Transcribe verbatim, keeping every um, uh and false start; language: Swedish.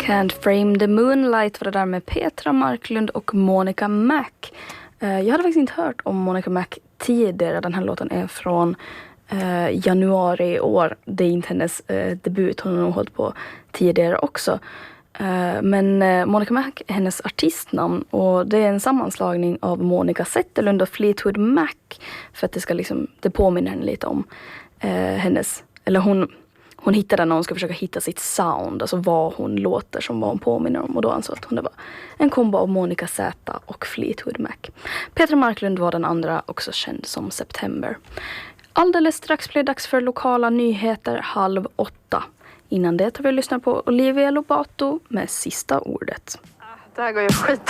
Can't Frame the Moonlight var det där med Petra Marklund och Monica Mac. Uh, jag hade faktiskt inte hört om Monica Mac tidigare. Den här låten är från uh, januari i år. Det är inte hennes uh, debut. Hon har nog hållit på tidigare också. Uh, men uh, Monica Mac är hennes artistnamn. Och det är en sammanslagning av Monica Zetterlund och Fleetwood Mac. För att det ska liksom, det påminner henne lite om uh, hennes, eller hon... Hon hittade när hon ska försöka hitta sitt sound. Alltså vad hon låter som vad hon påminner om. Och då ansåg att hon det var en kombo av Monica Z och Fleetwood Mac. Petra Marklund var den andra, också känd som September. Alldeles strax blir det dags för lokala nyheter halv åtta. Innan det tar vi lyssna på Olivia Lobato med Sista ordet. Det här går ju skit.